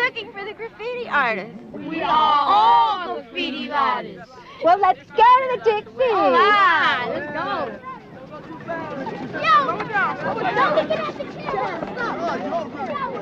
looking for the graffiti artist. We are all graffiti artists. Well, let's go to the Dixie. All right, let's go. Yo! Don't get at the camera.